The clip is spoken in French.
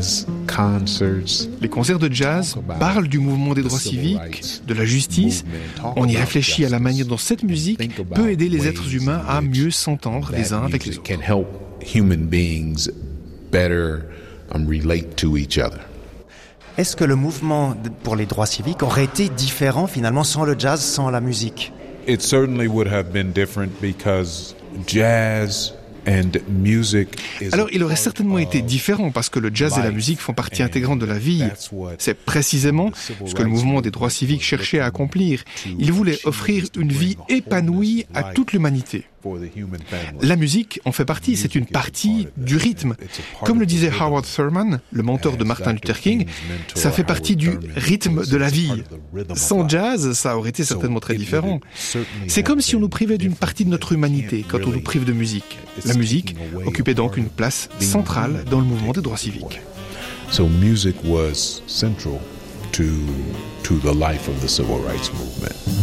jazz concerts. Les concerts de jazz parlent du mouvement des droits civiques, de la justice. On y réfléchit à la manière dont cette musique peut aider les êtres humains à mieux s'entendre les uns avec les autres. Can help human beings better relate to each other. Est-ce que le mouvement pour les droits civiques aurait été différent finalement sans le jazz, sans la musique? It certainly would have been different because jazz and music is Alors, il aurait certainement été différent parce que le jazz et la musique font partie intégrante de la vie. C'est précisément ce que le mouvement des droits civiques cherchait à accomplir. Il voulait offrir une vie épanouie à toute l'humanité. La musique en fait partie, c'est une partie du rythme. Comme le disait Howard Thurman, le mentor de Martin Luther King, ça fait partie du rythme de la vie. Sans jazz, ça aurait été certainement très différent. C'est comme si on nous privait d'une partie de notre humanité quand on nous prive de musique. La musique occupait donc une place centrale dans le mouvement des droits civiques. So music was central to the life of the civil rights movement.